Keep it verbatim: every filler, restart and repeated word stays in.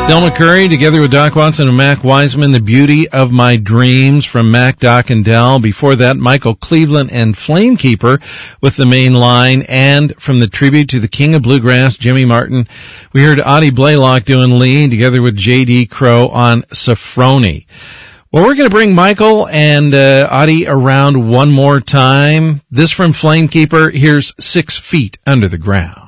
Del McCurry, together with Doc Watson and Mac Wiseman, The Beauty of My Dreams from Mac, Doc, and Del. Before that, Michael Cleveland and Flamekeeper with The Main Line. And from the tribute to the King of Bluegrass, Jimmy Martin, we heard Audie Blaylock doing lead, together with J D Crowe on Sophrony. Well, we're going to bring Michael and uh, Audie around one more time. This from Flamekeeper. Here's Six Feet Under the Ground.